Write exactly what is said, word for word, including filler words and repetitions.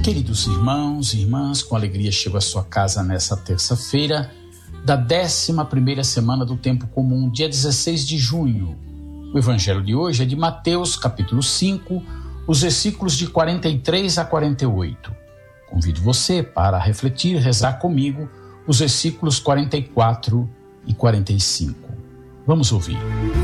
Queridos irmãos e irmãs, com alegria chego à sua casa nessa terça-feira da décima primeira semana do Tempo Comum, dia dezesseis de junho. O evangelho de hoje é de Mateus, capítulo cinco, os versículos de quarenta e três a quarenta e oito. Convido você para refletir e rezar comigo os versículos quarenta e quatro e quarenta e cinco. Vamos ouvir.